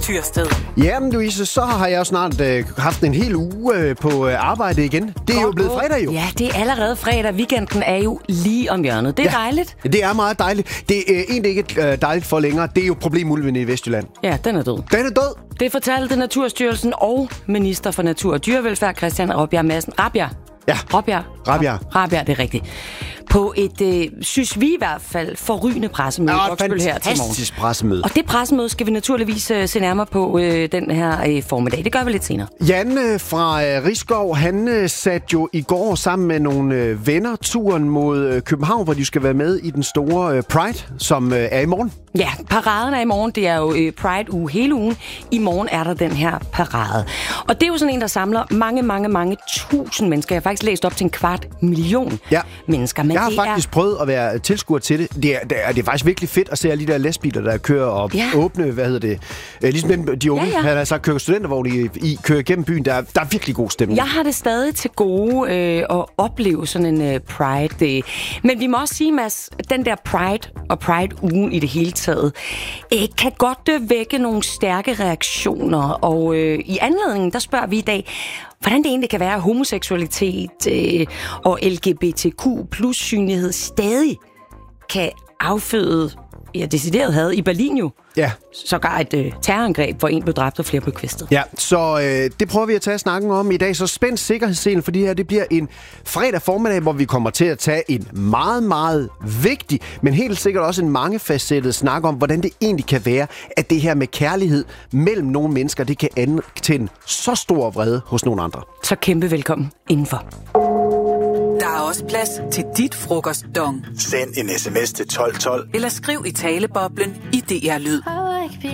Tyrsted. Jamen, Louise, så har jeg jo snart haft en hel uge på arbejde igen. Det er jo blevet fredag jo. Ja, det er allerede fredag. Weekenden er jo lige om hjørnet. Det er dejligt. Det er meget dejligt. Det er egentlig ikke dejligt for længere. Det er jo problemulven i Vestjylland. Ja, den er død. Den er død. Det fortalte Naturstyrelsen og minister for Natur og Dyrevelfærd, Christian Rabjerg Madsen. Rabjerg, det er rigtigt. På et, synes vi i hvert fald, forrygende pressemøde. Ja, fantastisk pressemøde. Og det pressemøde skal vi naturligvis se nærmere på den her formiddag. Det gør vi lidt senere. Jan fra Risskov, han satte jo i går sammen med nogle venner turen mod København, hvor de skal være med i den store Pride, som er i morgen. Ja, paraden er i morgen. Det er jo Pride-uge hele ugen. I morgen er der den her parade. Og det er jo sådan en, der samler mange tusind mennesker. Jeg har faktisk læst op til 250.000 mennesker. Men jeg har faktisk prøvet at være tilskuer til det. Det er faktisk virkelig fedt at se alle de der lastbiler, der kører og åbne, ligesom de unge, han har sagt, kører studentervogn i kører gennem byen. Der er virkelig god stemning. Jeg har det stadig til gode at opleve sådan en Pride. Men vi må også sige, Mads, den der Pride og Pride-ugen i det hele taget, kan godt vække nogle stærke reaktioner. Og i anledningen, der spørger vi i dag, hvordan det egentlig kan være, at homoseksualitet og LGBTQ plus synlighed stadig kan afføde decideret had i Berlin jo. Ja. Sågar et terrorangreb, hvor en blev dræbt og flere blev kvæstet. Ja, så det prøver vi at tage snakken om i dag. Så spænd sikkerhedsscenen, for det her det bliver en fredag formiddag, hvor vi kommer til at tage en meget, meget vigtig, men helt sikkert også en mangefacettet snak om, hvordan det egentlig kan være, at det her med kærlighed mellem nogle mennesker, det kan antænde så stor vrede hos nogle andre. Så kæmpe velkommen indenfor. Der er også plads til dit frokostdong. Send en sms til 1212. Eller skriv i taleboblen i DR Lyd.